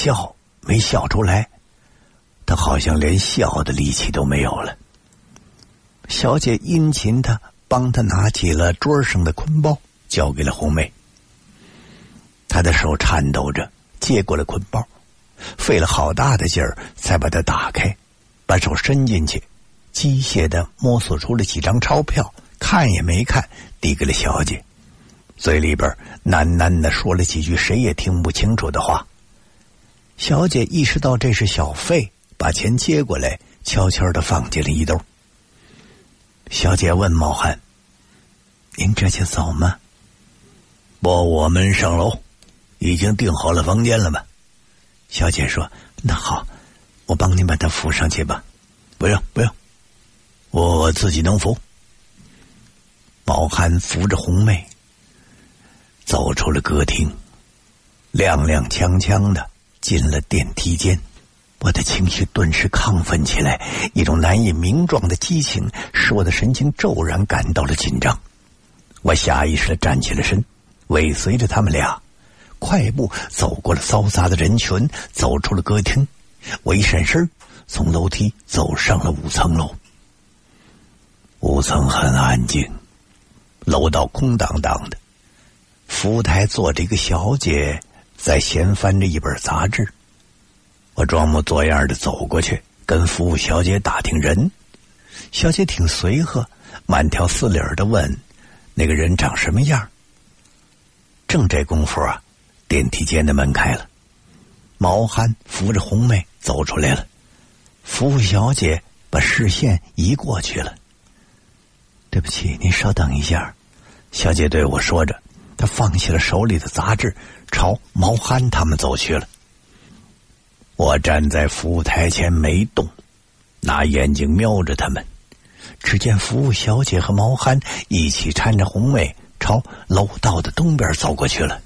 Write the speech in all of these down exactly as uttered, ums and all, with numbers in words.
笑，没笑出来，他好像连笑的力气都没有了。小姐殷勤的帮他拿起了桌上的捆包，交给了红梅。他的手颤抖着接过了捆包，费了好大的劲儿才把它打开，把手伸进去，机械的摸索出了几张钞票，看也没看，递给了小姐，嘴里边喃喃的说了几句谁也听不清楚的话。小姐意识到这是小费，把钱接过来，悄悄的放进了衣兜。小姐问毛汉：“您这就走吗？”“不，我们上楼，已经订好了房间了吧？”小姐说：“那好，我帮您把它扶上去吧。”“不用不用，我自己能扶。”毛汉扶着红妹走出了歌厅，踉踉跄跄的进了电梯间。我的情绪顿时亢奋起来，一种难以名状的激情使我的神经骤然感到了紧张。我下意识地站起了身，尾随着他们俩，快步走过了嘈杂的人群，走出了歌厅。我一闪身，从楼梯走上了五层楼。五层很安静，楼道空荡荡的，服务台坐着一个小姐，在闲翻着一本杂志。我装模作样的走过去，跟服务小姐打听人。小姐挺随和，慢条斯理的问那个人长什么样。正这功夫啊，电梯间的门开了，毛汉扶着红妹走出来了。服务小姐把视线移过去了。“对不起，您稍等一下。”小姐对我说着，她放下了手里的杂志，朝毛汉他们走去了。我站在服务台前没动，拿眼睛瞄着他们。只见服务小姐和毛汉一起搀着红妹朝楼道的东边走过去了。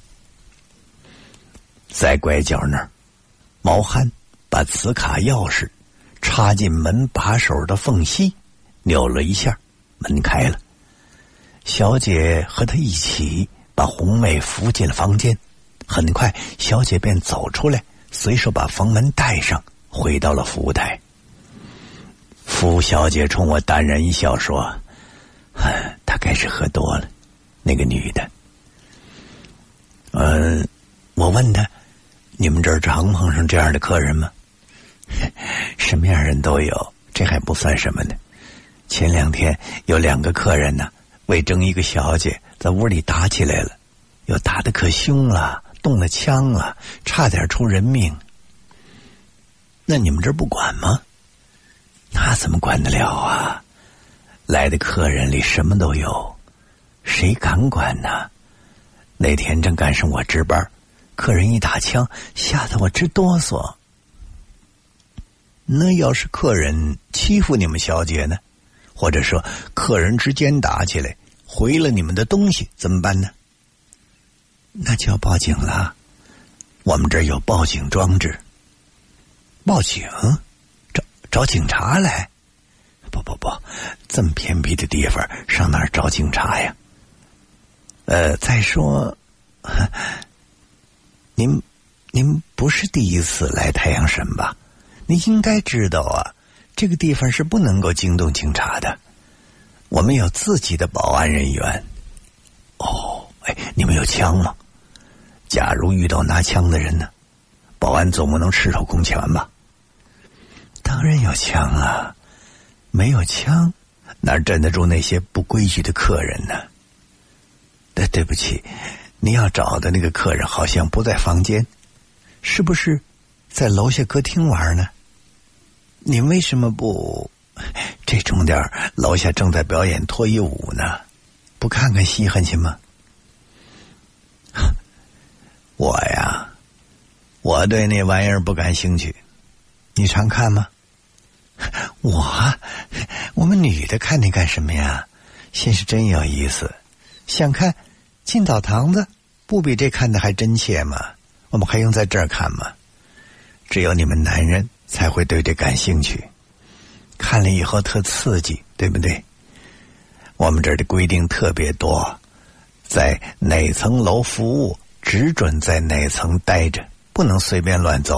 在拐角那儿，毛汉把磁卡钥匙插进门把手的缝隙，扭了一下，门开了。小姐和他一起把红妹扶进了房间。很快小姐便走出来，随手把房门带上，回到了服务台。服务小姐冲我淡然一笑说：“她该是喝多了，那个女的。”嗯，我问她：“你们这儿常碰上这样的客人吗？”“什么样人都有，这还不算什么呢。前两天有两个客人呢，为争一个小姐，在屋里打起来了，又打得可凶了，动了枪了，差点出人命。”“那你们这不管吗？”“那怎么管得了啊？来的客人里什么都有，谁敢管呢？那天正赶上我值班，客人一打枪，吓得我直哆嗦。”“那要是客人欺负你们小姐呢？或者说客人之间打起来，毁了你们的东西怎么办呢？”“那就要报警了，我们这儿有报警装置。”“报警？找找警察来？”“不不不，这么偏僻的地方上哪儿找警察呀？呃，再说，您您不是第一次来太阳神吧？您应该知道啊，这个地方是不能够惊动警察的，我们有自己的保安人员。”“哦，哎，你们有枪吗？假如遇到拿枪的人呢，保安总不能赤手空拳吧？”“当然有枪啊，没有枪哪镇得住那些不规矩的客人呢？”“对对不起，你要找的那个客人好像不在房间，是不是在楼下歌厅玩呢？你为什么不这钟点楼下正在表演脱衣舞呢，不看看稀罕去吗？”“我呀，我对那玩意儿不感兴趣。你常看吗？”“我我们女的看那干什么呀？先是真有意思，想看进澡堂子，不比这看的还真切吗？我们还用在这儿看吗？只有你们男人才会对这感兴趣，看了以后特刺激，对不对？我们这儿的规定特别多，在哪层楼服务只准在哪层待着，不能随便乱走。